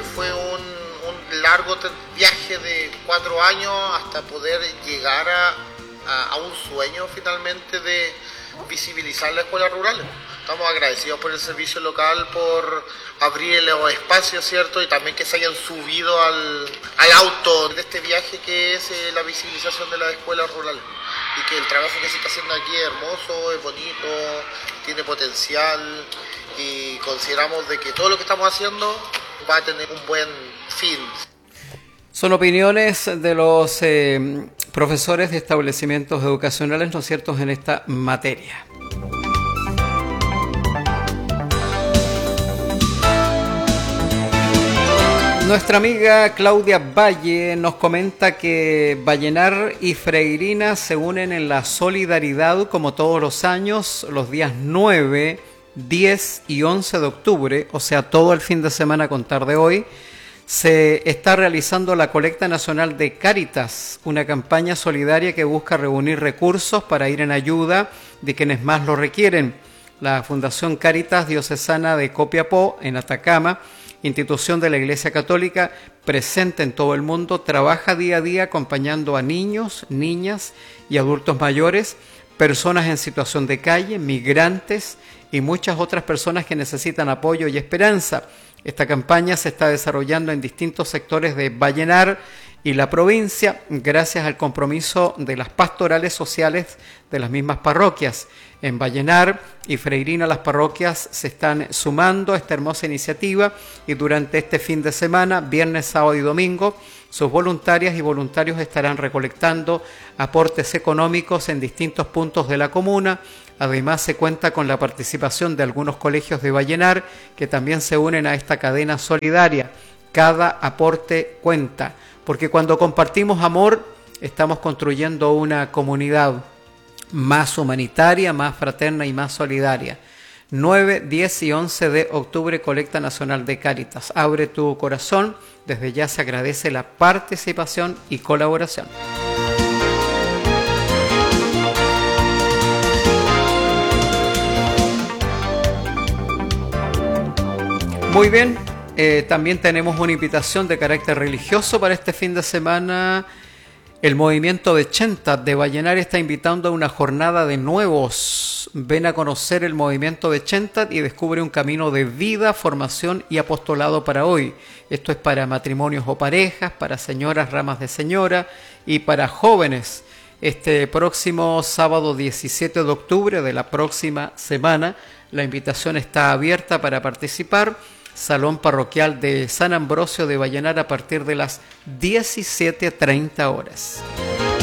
fue un largo viaje de 4 años hasta poder llegar a un sueño finalmente de visibilizar la escuela rural. Estamos agradecidos por el servicio local, por abrir los espacios, ¿cierto? Y también que se hayan subido al auto de este viaje que es la visibilización de las escuelas rurales. Y que el trabajo que se está haciendo aquí es hermoso, es bonito, tiene potencial y consideramos de que todo lo que estamos haciendo va a tener un buen fin. Son opiniones de los profesores de establecimientos educacionales, ¿no es cierto?, en esta materia. Nuestra amiga Claudia Valle nos comenta que Vallenar y Freirina se unen en la solidaridad como todos los años, los días 9, 10 y 11 de octubre, o sea, todo el fin de semana a contar de hoy. Se está realizando la colecta nacional de Cáritas, una campaña solidaria que busca reunir recursos para ir en ayuda de quienes más lo requieren. La Fundación Cáritas Diocesana de Copiapó, en Atacama, institución de la Iglesia Católica presente en todo el mundo, trabaja día a día acompañando a niños, niñas y adultos mayores, personas en situación de calle, migrantes y muchas otras personas que necesitan apoyo y esperanza. Esta campaña se está desarrollando en distintos sectores de Vallenar y la provincia gracias al compromiso de las pastorales sociales de las mismas parroquias. En Vallenar y Freirina las parroquias se están sumando a esta hermosa iniciativa y durante este fin de semana, viernes, sábado y domingo, sus voluntarias y voluntarios estarán recolectando aportes económicos en distintos puntos de la comuna. Además, se cuenta con la participación de algunos colegios de Vallenar que también se unen a esta cadena solidaria. Cada aporte cuenta, porque cuando compartimos amor, estamos construyendo una comunidad más humanitaria, más fraterna y más solidaria. 9, 10 y 11 de octubre, colecta nacional de Cáritas. Abre tu corazón, desde ya se agradece la participación y colaboración. Muy bien, también tenemos una invitación de carácter religioso para este fin de semana. El movimiento de Chenta de Vallenar está invitando a una jornada de nuevos. Ven a conocer el movimiento de Chenta y descubre un camino de vida, formación y apostolado para hoy. Esto es para matrimonios o parejas, para señoras, ramas de señora y para jóvenes. Este próximo sábado 17 de octubre de la próxima semana, la invitación está abierta para participar. Salón Parroquial de San Ambrosio de Vallenar a partir de las 17:30 horas.